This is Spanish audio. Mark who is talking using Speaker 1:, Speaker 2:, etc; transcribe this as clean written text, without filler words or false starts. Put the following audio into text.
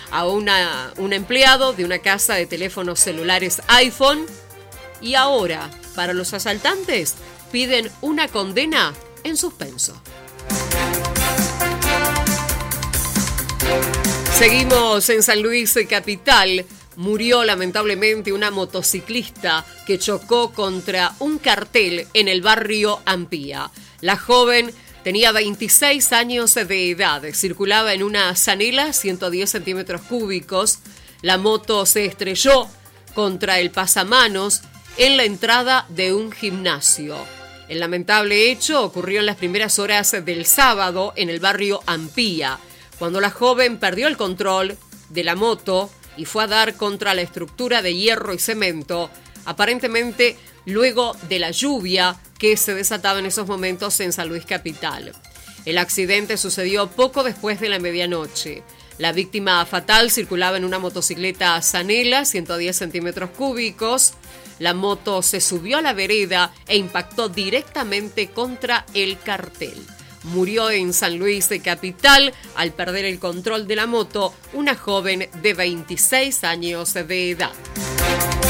Speaker 1: a un empleado de una casa de teléfonos celulares iPhone. Y ahora, para los asaltantes, piden una condena en suspenso. Seguimos en San Luis Capital. Murió lamentablemente una motociclista que chocó contra un cartel en el barrio Ampía. La joven tenía 26 años de edad, circulaba en una Zanela 110 centímetros cúbicos. La moto se estrelló contra el pasamanos en la entrada de un gimnasio. El lamentable hecho ocurrió en las primeras horas del sábado en el barrio Ampía, cuando la joven perdió el control de la moto y fue a dar contra la estructura de hierro y cemento, aparentemente luego de la lluvia que se desataba en esos momentos en San Luis Capital. El accidente sucedió poco después de la medianoche. La víctima fatal circulaba en una motocicleta Zanela, 110 centímetros cúbicos. La moto se subió a la vereda e impactó directamente contra el cartel. Murió en San Luis de Capital al perder el control de la moto una joven de 26 años de edad.